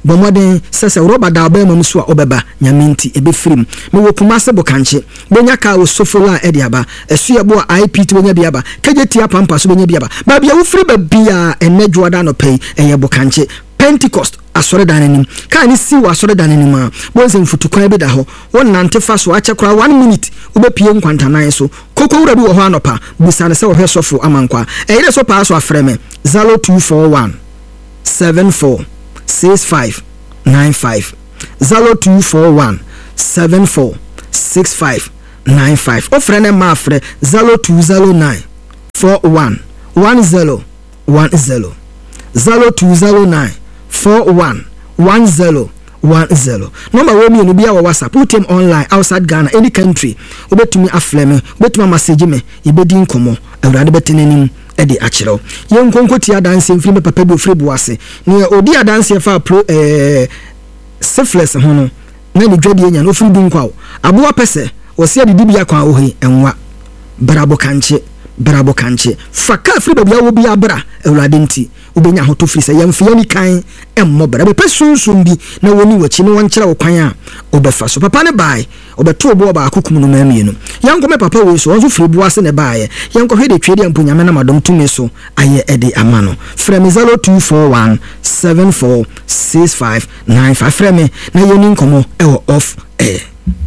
bomodin sese roba da ba mam so a obeba nyamenti ebe firim me wo Kumase Bokanche bonya ka wo sofola ediaba esu ye bo IPT bonya biaba kejeti apampa so bonya biaba ba bia wo firi ba bia enedwoda no pay eye Bokanche Pentecost asore danenim ka ni si wa asore danenim a bonse mfutukwan bi da ho won nante fa so achekora 1 minute ubepie nkwantanan so koko wura bi wo ho anopa busane se wo hwe sofo amankwa eyire so pa so afreme 0241 74 65 95 0241 74 65 95 ofrene ma afre 0209 41 10 10 0209 41 10 10 number we me no bia wa WhatsApp put him online outside Ghana any country obetumi afleme obetumi message me ibedi nkomo awurade betenenim edi achiro yen konkoti adanse mfiri me papa bi ofiri boase ne odi adanse fa pro syphilis hono na ni dwade enya no ofiri bi nkwa aboa pese wo se adi bia kwa ohi enwa Brabo Kanche faka free baby wo bia bra awurade nti ubenya hoto free se yamfia ni kan emmo bra be pesunsun bi na woni wachi ne wonkyera wo kwan a obefa so papa ne bai obeto obo ba akokum no mamienu yanko me papa we so wonso free buase ne bai yanko hwede twede amponyame na madom tumi so aye ede amano frame 0241 74 65 95 frame na yoni nkomo ewo off air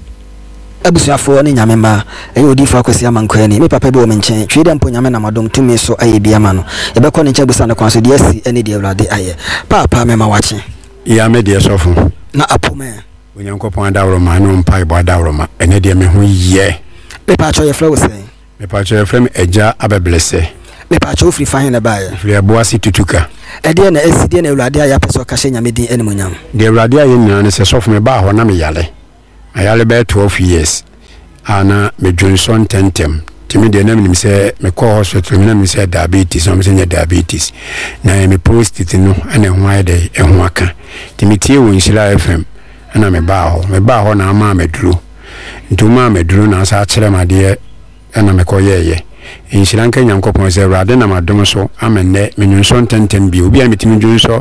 abusuafo ne nyamema odi akwasi amankweni me papa bi o menchen twede mponyame na madom tumi so aye bia ma no ebekọ ne nche busa ne kwanso de asi ene de awrade aye papa mema wache ya me de sofo na apome onyankopon adawro ma no mpa ibo adawro ma ene de me ho ye me pa cho ye flow say me pa cho ye frame eja abeblese me pa cho free fahin na baye free aboasi tutuka ede na asi de na awrade aye peso ka hye nyamedin ene monyam de awrade aye nyina ne se sofo me ba ho na me yale ayale be 12 years ana me Johnson tentem timi de na me se me call hospital me na me se diabetes no me se diabetes na me prostate no ana ho ayde ho aka timi tie wo Nhyira FM ana me ba ho na ama meduro ntuma meduro na sa kire made ana me koyeye Nhyira nka Nyankopon se awrade na madom so amenne me Johnson tentem bi obi a metimi Johnson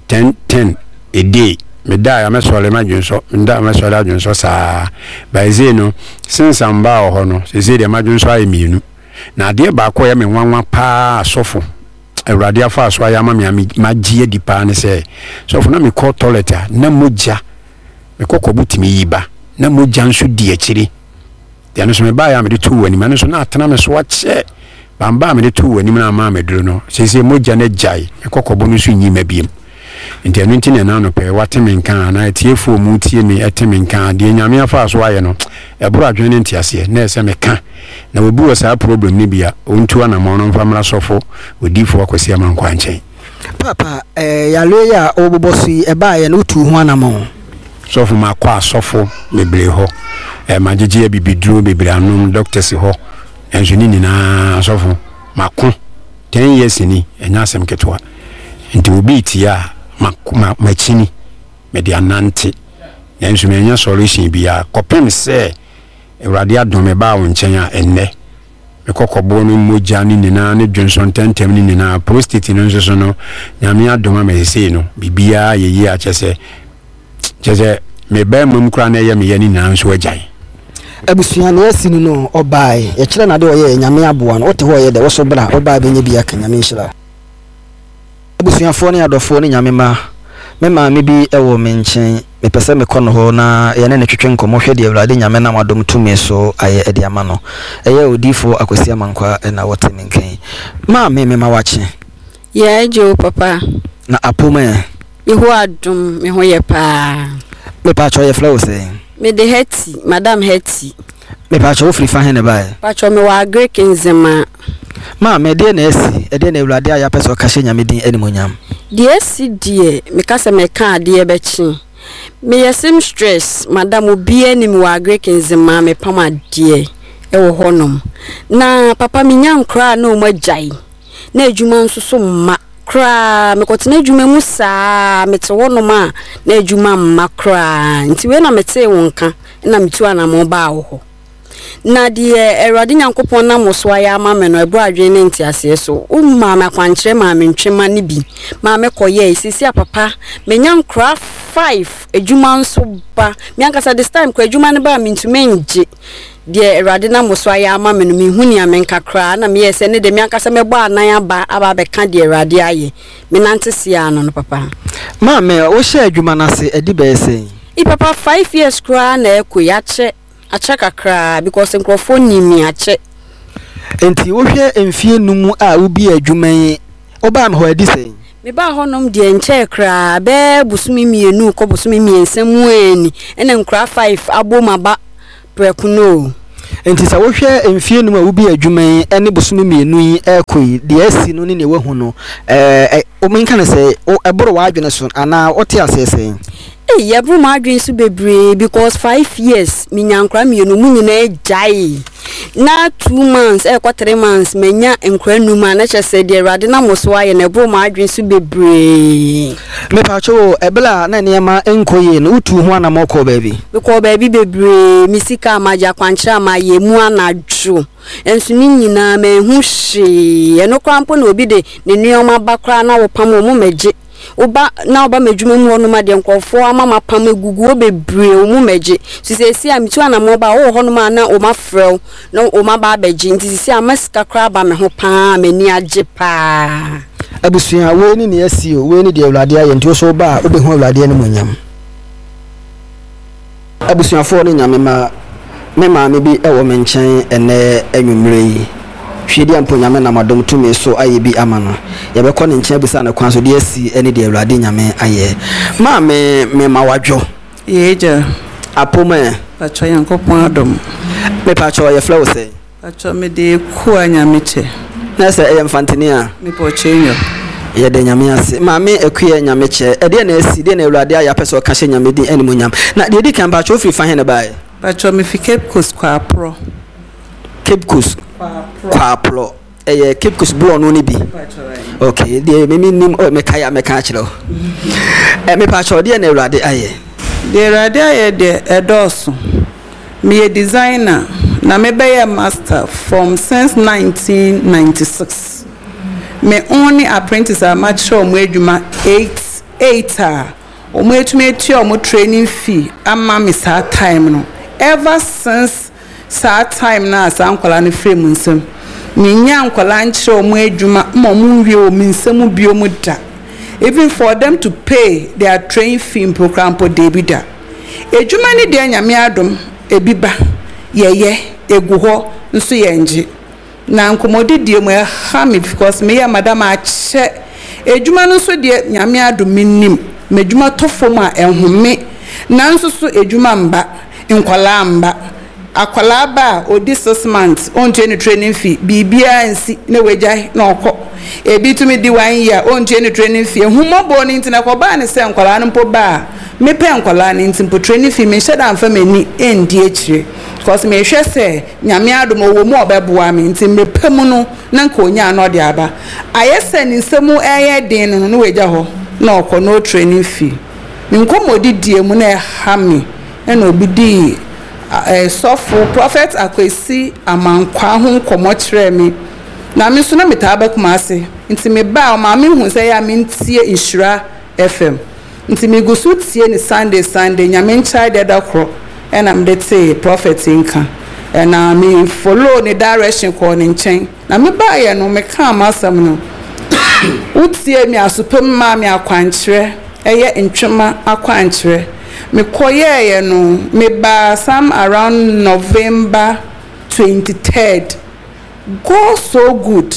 10 a day me da ya mesole ma dwunso nda mesole adwunso saa baize no since amba ho no se de ma dwunso ayi mienu na de ba ko ya me nwanwa pa asofo awrade afa aso ya ma me magie di pa ne se sofo na me call toilet na moja me kokko butimi yiba na moja nso di akiri de no so me ba ya me de tu wani ma no so na atena me so wache bamba me de tu wani na ma me duro no se moja na jai me kokko bo no so nyima biem nti anu nti na no pe watemenka na etiefo mu tie me etemenka de nyame afa so aye no ebura adwene nti ase na ese meka na we buwa sa problem ni bia ontu ana mo no famra sofo odifo akwasi amankwa nchen papa yalo ya obobosi eba ye no tu ho anamo sofo makwa sofo mebre ho magege bibiduro bebre anum doctors ho enjini na sofo mako 10 years ni enya asem ketwa nti obi tia machini medianante yanzu menya solution bia kopem se awrade adome ba wo nchen a enne me kokobo no moja ni nina ne Johnson tentem ni nina prostate no nso no nyame adoma me se no bibia yeyi a chese me ba mum kra na ye me ye ni na nso agyan abusua no asinu no obai ye kire na de oye nyame aboa no wote ho ye de wo so bra obai be nya bia ka nyame Nhyira abusuafo ne adofo ne nyamema mema me bi ewo menchen me pese me kono ho na ye ne twetwe nkomo hwe de awrade nyame na madom tumi so aye ede ama no eye odifo akwasi amankwa na wote menken ma me wache ye ejo papa na apome yeho adum me ho ye pa me pa cho ye flow say me de heti madam heti me pa cho free fan ne bae pa cho me wa Greek nzema ma me de na esi ede na awrade aya peso ka hye nyamedin animonyam de esi de me ka se me ka de be chi me yesim stress madam obi ani me wa Greek nzema me pama de ewo honom na papa me nya nkra na o magai na adwuma nso so mma kra me kotena adwuma mu saa me te wonom a na adwuma mma kra nti we na me te wonka na me tu ana mo ba wo na de awrade Nyankopon na mo so aya ama me no ebu adwene nti ase so umma ma kwankyere ma me ntwema ne bi ma me koye sisi papa me nya nkra 5 ejuma nso ba me ankasa this time ko ejuma ne ba me ntumi nje de erade na moso aya ama me no me huni amenka kra na me yese ne de me ankasa me bɔ anan aba be ka de erade aye me nante sia no papa ma me wo hye ejuma na se edi be ese I papa 5 years kra na eko ya che ache kakra because nkrofo ni mi ache enti wo hwe emfie numu a wo bi ejuma yi oba me ho edi sei me ba honom de enche kra be busumi mienu ko busumi miensemu eni ene nkra 5 aboma ba prekuno enti sa wo hwe emfie numu a wo bi ejuma yi ene busumi mienu yi ekoi de asi no ne we hu no o menka ne sei eboro wa adwene so ana ote asese yeah, bro, my dreams be because 5 years, me nyankra me no mu nyina jai. Na 2 months, 3 months, me nya enkra nu ma na chese de rade na moso aye na bro my dreams be me pa cho ebela na niema enkoye no utu ho na moko baby. Because baby be misika maja kwanchira ma ye mu anadwo. Ensu ni nyina me hu hye. Eno kwampo na obi de ne nuoma bakra na wo pam mu meje. Oba na oba medwuma mu hono ma de nkofo amama pam egugu obebre omu meje sisi amitu ana mo ba wo hono ma na o ma frɛw na o ma ba beji nti sisi amaska kra ba me ho pa mani age pa abusua we ni ne asi o we ni de awlade aye nti so ba obehu awlade ne monyam abusua fo ne nyame ma me ma me bi ewo me nkyɛn ene anwumre yi hwedi ampo nyame na madom tumi so aye bi amano ye be ko ne nkyɛn bisa na kwan so de asi ene de awlade nyame aye ma me ma wadwo yeja apoma pacho yankopon adom me pacho ye flow say pacho me de ku anyame che na se e mfantini a me po chenyo ye de nyame ase ma me ekuye nyame che e de na asi de na awlade aye apeso ka hye nyame di enimu nyam na de di kan pacho fi fa he ne bae pacho me fi Cape Coast kwa pro Cape Coast kwa pro Cape Coast blow no ni bi okay de me nim me kaya me ka kire me pacho de na awlade aye de awlade aye de edoso me a designer na me be a master from since 1996 me only apprentice a mature mo adwuma 8 o mo etumi eti o mo training fee ama me sa time no ever since sa time na sa nkwala ne frame nsem me nya nkwala nkyere o mo adwuma mo nwie o me nsem bio mo da even for them to pay their training fee in program po debida adwuma ne de nyame adom ebiba yeye egu ho nso yenje na nkomodi die mo ha me because me ya madam a che adwuma no so de nyame adom minnim me adwuma tofo ma enhome na nso so adwuma mba nkwala mba akwala ba odi 6 months on training fee bibia nsi na wejai na okọ ebi tumi di 1 year on training fee humobo ni ntina ko ba ne se nkwala no mpo ba me pe nkwala ni ntimpo training fee me sheda amfa mani endi akire because me hwe se nyame adom wo mu obeboa me ntim me pemu no na nka onya no de aba ayese ni nsemu eye den no no weja ho na okọ no training fee me nkomodi die mu na ha me na obi di sofo prophet akwesi amankwa ho komo kire me na me so na metaba kuma ase nti me ba o ma me hu se ya me ntie Inshira FM nti me gusu tie ni Sunday nyame nchai de da kro na me de te prophet nka na me follow ni direction ko ni nchen na me ba ye no me ka amasam no utie mi asopem ma me akwankire eye ntwema akwankire me koye no me ba some around November 23rd go so good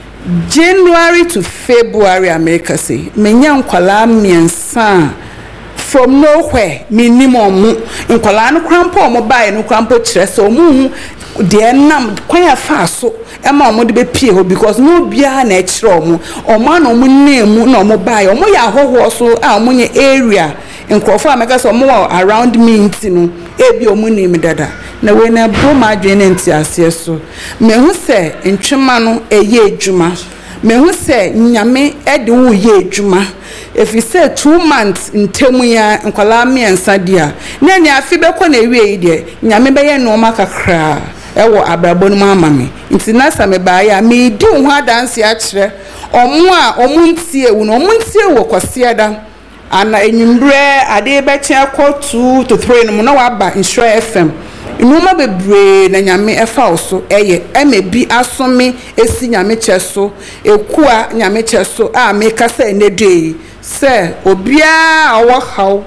January to February America say me nyankwala miensa from nowhere minimum nkwala no krampo mo bae no krampo kire so mu de nam kwanya fa so e ma mo de be pie ho because no bia na kire omo na omo nemu na omo bae omo ya hoho so a omo nye area nkrofo ameka so mo around me ntino ebi omo nemu dada na we na bro ma adwene nti ase so me hu se ntwema no eye adwuma me hu se nyame ede wo ye adwuma if you say 2 months ntemu ya nkwala miensa dia na nya afi be ko na ewie de nyame be ye no makakra ewo abrabonu mama me nti na sa me ba ya me di ho adanse a kire omo a omo ntie wo no omo ntie wo kwasiada ana enyimbre ade beche akọ 2 to 3 no na waba Insure FM inuma bebre na nyame efa oso eye emebi asome esi nyame cheso ekua nyame cheso a meka se enede se obia awo haw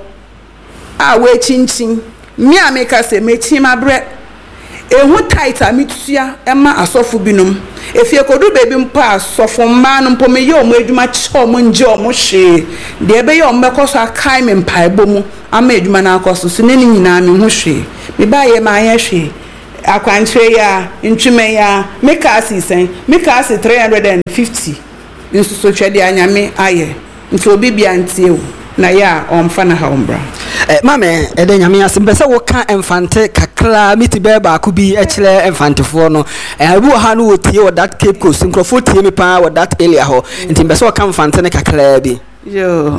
a we chinchin mi ameka se mechi mabre ehu tight amitua ema asofo binom efie kodu bebi mpa asofo mma no mpo me ye omo adwuma che omo nje omo hwe de ebe ye omo koso akai me mpa ebomu ama adwuma na akoso so ne nyina me hu hwe me ba ye ma ye hwe akwantre ya ntwume ya meka asisen meka as 350 nso so twede anyame aye nti obi bia ntie na ya omfa na ha ombra mame ede nyame asempese wo ka enfante kakra miti beba ku bi ekire enfantefo no ebu ha no wotie wo that Cape Coast nkrofo tie me pa wo that area ho nti mbese wo ka enfante ne kakra bi yo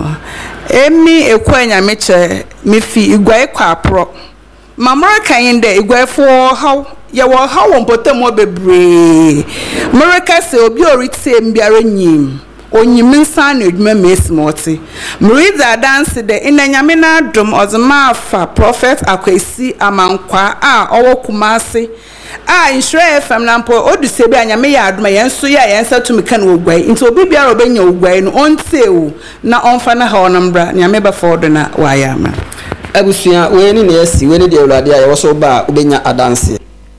emi ekwa nyame che me fi igwae kwa apro mamara kan de igwae fo how ye wo how won potem wo bebre mereka se obi orite mbiara nyim onyiminsa na edwuma mesmoti mriza dance de inanyame na adom ozema afa prophet akwesi amankwa a owo kumase a Insure FM na mpo oduse bi anyame ya adom yenso ya yensa tumi kan ogwai nti obi bia obenya ogwai no ontewu na onfa na ha onambra nyame ba fodo na wayama abusua we ni na esi we ni de awurade a ye wo so ba obenya adanse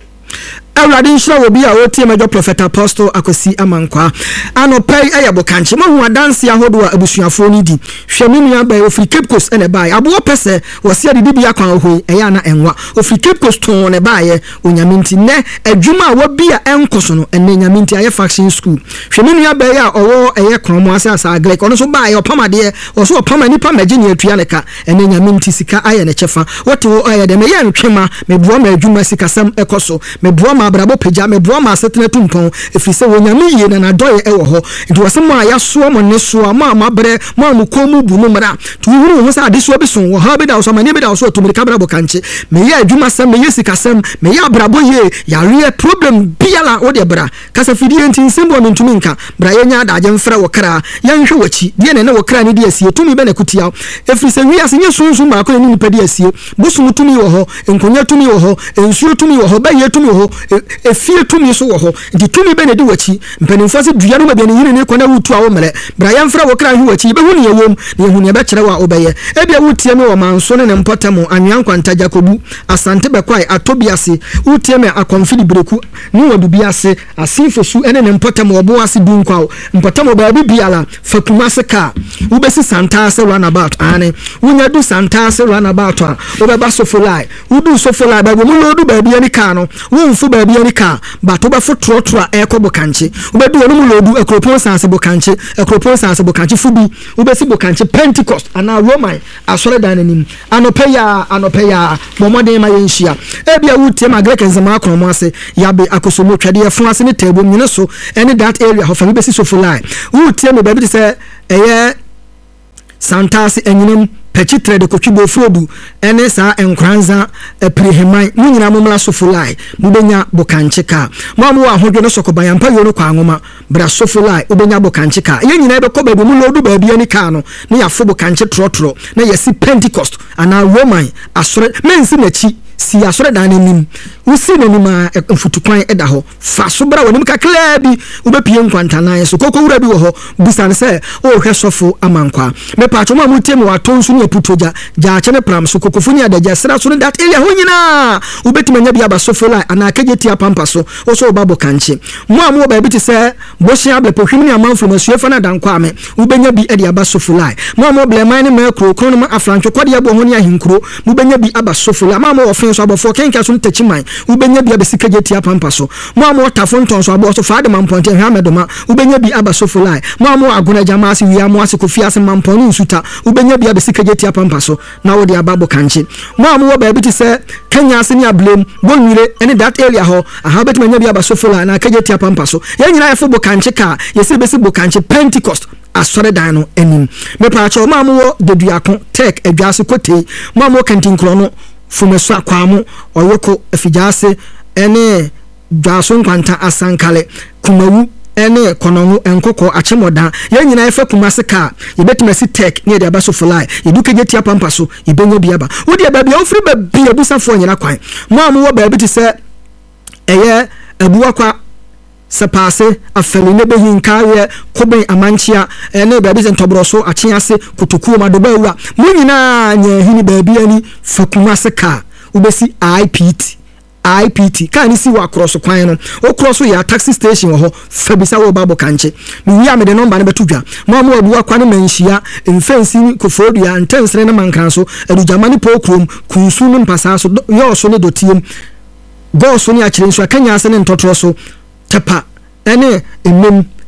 awurade nsura wo bi a wotie major prophet apostle akwesi amankwa anopai ayabo kanche mo hu adanse ahodo a abusuafo ni di hweminu abai ofri Cape Coast ene bai abo pese wo se de bia kwan hoi eya na enwa ofri Cape Coast ton ne bai onyaminti ne adwuma wo bia enkoso no ene nyaminti aye faction school hweminu abai a owo eye kromo asa agrek ono so bai opamade wo so opama nipa magini atua ne ka ene nyaminti sika aye ne chefa wote wo aye de me ye ntwema me buo ma adwuma sika sam ekoso me buo ma brabo peja me buo ma setena tumpon efrise wonyame ye na doye ewo ho nti wasemo aya so mo ne so ma mabre mo amukomu bu no mra tu huru ho sa adeso bi son wo ha be da so mane be da so to me ka brabo kanche me ye adwuma sam me ye sika sam me ye brabo ye ya real problem biala wo de bra kasa fidie nti nsembo no ntumi nka bra ye nya da je mfra wo kra ya nhwe wachi de ne wo kra ne de asie tumi be na kutia efrise wi ase nye sunsun ma ko ni nipa de asie bosu tumi wo ho enkonya tumi wo ho ensuo tumi wo ho ba ye tumi wo ho efie tumi so wo ho nti tumi be na de wachi mpanimfo se dua no ma be ne yire ne kona wutu a wo mre bra ya mfra wo kra hwe wachi be hu ne yewom ne hu ne be kire wa obeye ebia wutie me wo manso ne mpotamo anwankwanta Jacobu asante be kwai atobiase wutie me akonfidi breku nu wodu biase asinfo su ene ne mpotamo obo ase dunkwa mpotamo ba bibiala fakumase ka ubesi santa se runabout ane wunya du santa se runabout a obeba sofolai udu sofolai ba go mu lodu ba bia ni ka no wonfu ba bia ni ka ba to ba fo trotra ekobo kanche ubedu onu mu lodu ekropon sanse bo kanche ekropon sanse bo kanche fubi ubesi bo kanche Pentecost ana Roman asore dananim anopeya momoden ma yenhia ebia wutie ma Grek nzema akromo ase yabe akosomo twade efun ase ne table nyine so any that area ho fa besi sofolai wutie me ba bi se eye santase enyinem pechitre de kotwibo frodu ene sa enkranza prehemai munyina momla sofolai mubenya bokancheka mamu ahodwo no sokoban yampa yo no kwa ngoma bra sofolai ubenya bokancheka yenyina be koba be mu lodu ba bia ni ka no ne yafo bokanche trotro na yesi Pentecost ana Roman asore mensi nachi si asore danenim usi nonima mfutukwan eda ho fa so bra wonim kakla bi ubepie nkwantanan so koko wura bi wo ho busan se o hwe sofo amankwa me pacho ma mutem watonsu ne putoja ja chene pram so kokofuni adaja sra so that area ho nyina ubetimanya bi aba sofo lai ana kageti apampa so o so babo kanche mo amu ba bi ti se bohia ble pohwim ne amanfo masuefa na dankwa ame ubenya bi ade aba sofo lai mo amu ble man ne makro krono ma afrancho kwade abo ho ne ahinkuro ubenya bi aba sofo lai ma mo so abofo kenka so ntachiman ubenya bi abesika geti apampa so mo amu otafo nton so abo so faade mamponte hwa medoma ubenya bi aba sofo lai mo amu aguna jama ase wi amu ase kofi ase mamponi nsuta ubenya bi abesika geti apampa so na wo de ababo kanche mo amu wo ba bi ti se Kenya ase ni ablem bonwire ene that area ho aha betimanya bi aba sofo lai na kageti apampa so ye nyina ye fo bo kanche ka ye se besi bo kanche Pentecost asore dan no enim me paacho mo amu wo de duakon tek adwase kote mo amu kantin kro no fumeso akwamu oyoko afijase ene dwaso nkwanta asankale kumawu ene kono enkoko achemoda ye nyina efa kumase ka ye betuma si tech ne de abaso for life ye duke jetia pampa so ye benya biaba wo de ba bia ofri ba bia busafo nyina kwan mo amu wo ba bi ti se eye abuwa kwa sepase afeli ne behin kaye koben amanchia ene ba bi se ntobroso achiase kutukuo madoba wura mo nyina nya hini ba bia ni fa kumase ka ubesi IPT kan si wa cross kwan no o cross ya taxi station ho fabisa wo babo kanche mi wi am de number ne betudwa mo mo abuwa kwan manhia mfensi kofodu ya ntensere ne mankan so adujamani pokrom kunsu no mpasa so yo so ne dotiem go so ne akire nso akanya ase ne ntotoro so tepa ene emem